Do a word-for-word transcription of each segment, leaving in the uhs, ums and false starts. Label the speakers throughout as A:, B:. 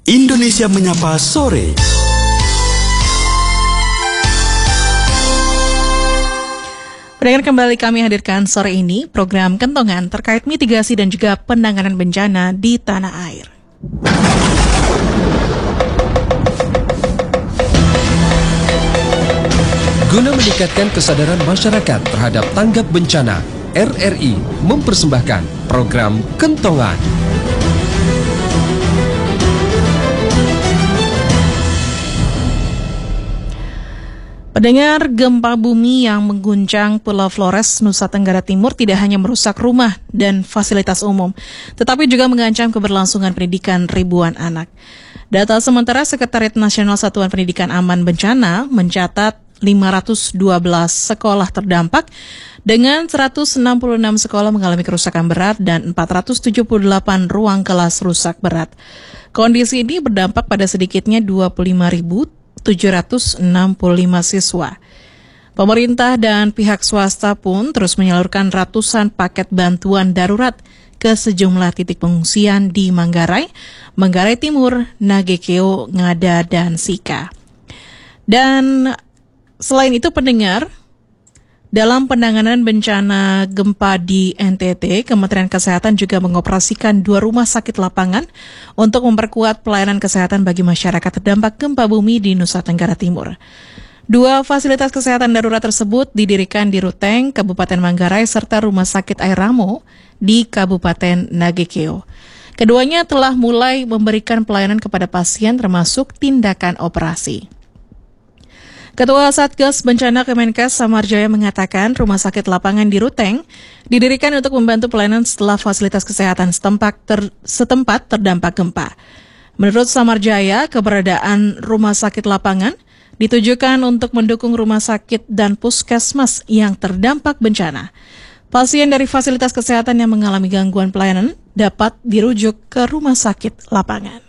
A: Indonesia Menyapa Sore.
B: Pendengar, kembali kami hadirkan sore ini program Kentongan terkait mitigasi dan juga penanganan bencana di tanah air.
C: Guna meningkatkan kesadaran masyarakat terhadap tanggap bencana, R R I mempersembahkan program Kentongan.
B: Pendengar, gempa bumi yang mengguncang Pulau Flores, Nusa Tenggara Timur tidak hanya merusak rumah dan fasilitas umum, tetapi juga mengancam keberlangsungan pendidikan ribuan anak. Data sementara Sekretariat Nasional Satuan Pendidikan Aman Bencana mencatat lima ratus dua belas sekolah terdampak dengan seratus enam puluh enam sekolah mengalami kerusakan berat dan empat ratus tujuh puluh delapan ruang kelas rusak berat. Kondisi ini berdampak pada sedikitnya dua puluh lima ribu tujuh ratus enam puluh lima siswa. Pemerintah dan pihak swasta pun terus menyalurkan ratusan paket bantuan darurat ke sejumlah titik pengungsian di Manggarai, Manggarai Timur, Nagekeo, Ngada, dan Sika. Dan selain itu, pendengar, dalam penanganan bencana gempa di N T T, Kementerian Kesehatan juga mengoperasikan dua rumah sakit lapangan untuk memperkuat pelayanan kesehatan bagi masyarakat terdampak gempa bumi di Nusa Tenggara Timur. Dua fasilitas kesehatan darurat tersebut didirikan di Ruteng, Kabupaten Manggarai, serta Rumah Sakit Air Ramo di Kabupaten Nagekeo. Keduanya telah mulai memberikan pelayanan kepada pasien termasuk tindakan operasi. Ketua Satgas Bencana Kemenkes Samarjaya mengatakan rumah sakit lapangan di Ruteng didirikan untuk membantu pelayanan setelah fasilitas kesehatan setempat, ter, setempat terdampak gempa. Menurut Samarjaya, keberadaan rumah sakit lapangan ditujukan untuk mendukung rumah sakit dan puskesmas yang terdampak bencana. Pasien dari fasilitas kesehatan yang mengalami gangguan pelayanan dapat dirujuk ke rumah sakit lapangan.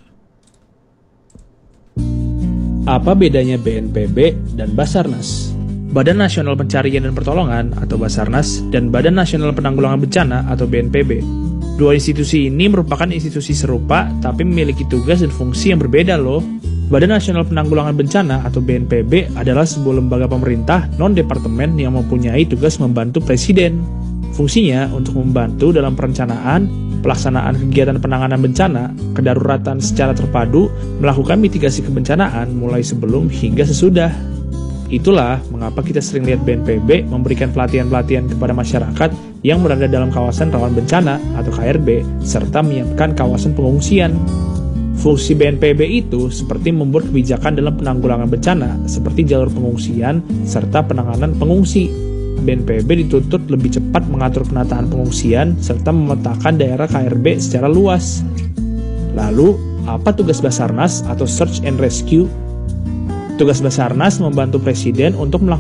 D: Apa bedanya B N P B dan Basarnas? Badan Nasional Pencarian dan Pertolongan atau Basarnas dan Badan Nasional Penanggulangan Bencana atau B N P B. Dua institusi ini merupakan institusi serupa tapi memiliki tugas dan fungsi yang berbeda loh. Badan Nasional Penanggulangan Bencana atau B N P B adalah sebuah lembaga pemerintah non-departemen yang mempunyai tugas membantu Presiden. Fungsinya untuk membantu dalam perencanaan, pelaksanaan kegiatan penanganan bencana, kedaruratan secara terpadu, melakukan mitigasi kebencanaan mulai sebelum hingga sesudah. Itulah mengapa kita sering lihat B N P B memberikan pelatihan-pelatihan kepada masyarakat yang berada dalam kawasan rawan bencana atau K R B, serta menyiapkan kawasan pengungsian. Fungsi B N P B itu seperti membuat kebijakan dalam penanggulangan bencana, seperti jalur pengungsian, serta penanganan pengungsi. B N P B dituntut lebih cepat mengatur penataan pengungsian serta memetakan daerah K R B secara luas. Lalu, apa tugas Basarnas atau Search and Rescue? Tugas Basarnas membantu Presiden untuk melakukan